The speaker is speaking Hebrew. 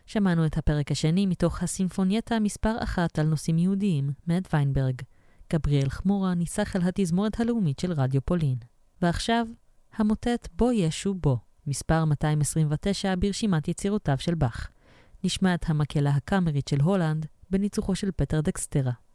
שמענו את הפרק השני מתוך הסימפונייטה מספר 1 על נושאים יהודיים, מאת ויינברג. גבריאל חמורה ניסח על התזמורת הלאומית של רדיו פולין. ועכשיו, המוטט בו ישו בו, מספר 229 ברשימת יצירותיו של באך. נשמע את המקהלה הקאמרית של הולנד בניצוחו של פטר דקסטרה.